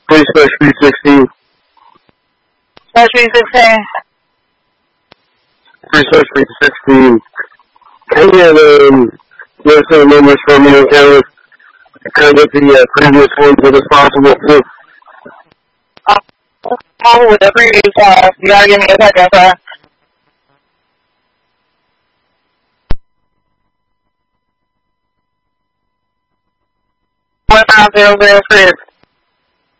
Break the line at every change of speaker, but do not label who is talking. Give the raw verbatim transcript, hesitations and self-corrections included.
Please push three sixteen.
Push three sixteen.
Please push three sixteen. Can you get um, give some numbers from you and kind of, kind of get the uh, previous ones if it's possible too?
I'll with the previous one. You gotta give me a second, sir. One five zero zero six.